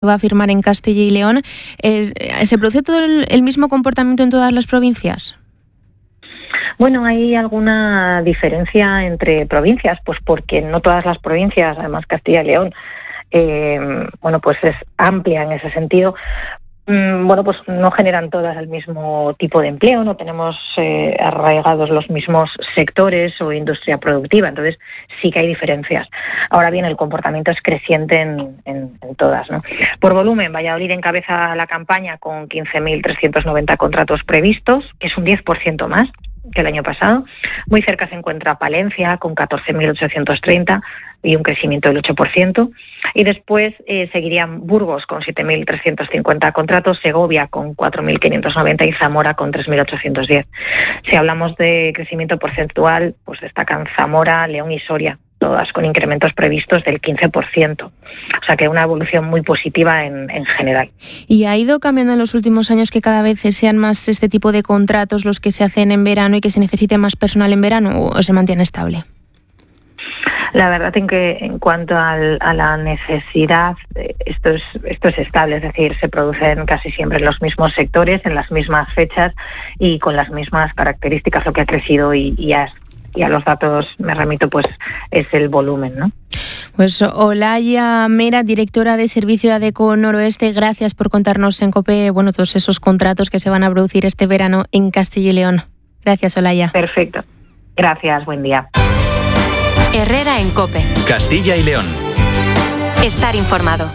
va a firmar en Castilla y León. ¿Se produce todo el mismo comportamiento en todas las provincias? Bueno, hay alguna diferencia entre provincias, pues porque no todas las provincias, además Castilla y León, pues es amplia en ese sentido. Pues no generan todas el mismo tipo de empleo, no tenemos arraigados los mismos sectores o industria productiva, entonces sí que hay diferencias. Ahora bien, el comportamiento es creciente en todas, ¿no? Por volumen, Valladolid encabeza la campaña con 15.390 contratos previstos, que es un 10% más que el año pasado. Muy cerca se encuentra Palencia con 14.830 y un crecimiento del 8%. Y después seguirían Burgos con 7.350 contratos, Segovia con 4.590 y Zamora con 3.810. Si hablamos de crecimiento porcentual, pues destacan Zamora, León y Soria, todas con incrementos previstos del 15%. O sea que una evolución muy positiva en general. ¿Y ha ido cambiando en los últimos años que cada vez sean más este tipo de contratos los que se hacen en verano y que se necesite más personal en verano, o se mantiene estable? La verdad en que en cuanto a la necesidad, esto es estable, es decir, se producen casi siempre en los mismos sectores, en las mismas fechas y con las mismas características. Lo que ha crecido y a los datos me remito, pues es el volumen, ¿no? Pues Olaya Mera, directora de Servicio de ADECO Noroeste, gracias por contarnos en COPE, todos esos contratos que se van a producir este verano en Castilla y León. Gracias, Olaya. Perfecto. Gracias, buen día. Herrera en COPE. Castilla y León. Estar informado.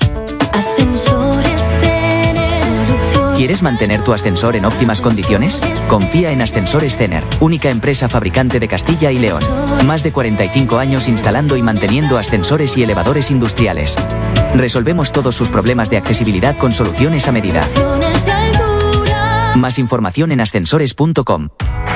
¿Quieres mantener tu ascensor en óptimas condiciones? Confía en Ascensores Cener, única empresa fabricante de Castilla y León. Más de 45 años instalando y manteniendo ascensores y elevadores industriales. Resolvemos todos sus problemas de accesibilidad con soluciones a medida. Más información en ascensores.com.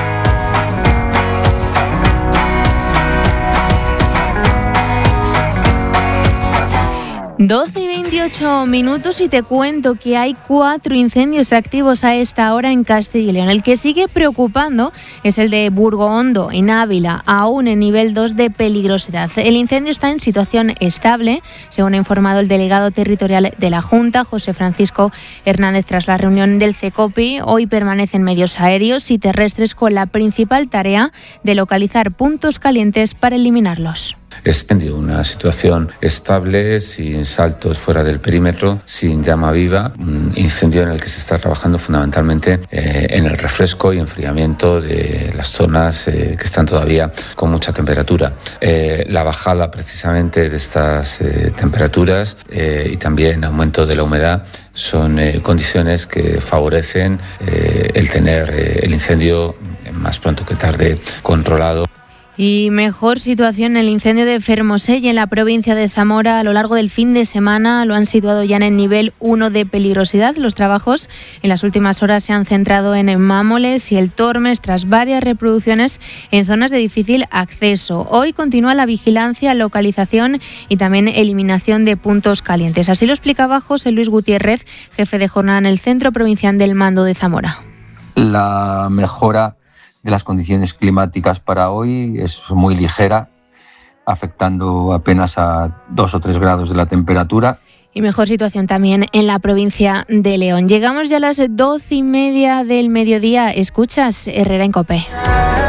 12:28 y te cuento que hay 4 incendios activos a esta hora en Castilla y León. El que sigue preocupando es el de Burgohondo, en Ávila, aún en nivel 2 de peligrosidad. El incendio está en situación estable, según ha informado el delegado territorial de la Junta, José Francisco Hernández, tras la reunión del CECOPI. Hoy permanecen medios aéreos y terrestres con la principal tarea de localizar puntos calientes para eliminarlos. Es una situación estable, sin saltos fuera del perímetro, sin llama viva, un incendio en el que se está trabajando fundamentalmente en el refresco y enfriamiento de las zonas que están todavía con mucha temperatura. La bajada precisamente de estas temperaturas y también aumento de la humedad son condiciones que favorecen el tener el incendio más pronto que tarde controlado. Y mejor situación en el incendio de Fermoselle, en la provincia de Zamora. A lo largo del fin de semana lo han situado ya en el nivel 1 de peligrosidad. Los trabajos en las últimas horas se han centrado en Mámoles y el Tormes, tras varias reproducciones en zonas de difícil acceso. Hoy continúa la vigilancia, localización y también eliminación de puntos calientes. Así lo explicaba José Luis Gutiérrez, jefe de jornada en el Centro Provincial del Mando de Zamora. La mejora de las condiciones climáticas para hoy es muy ligera, afectando apenas a 2 o 3 grados de la temperatura. Y mejor situación también en la provincia de León. Llegamos ya a las 12:30 del mediodía. Escuchas Herrera en COPE.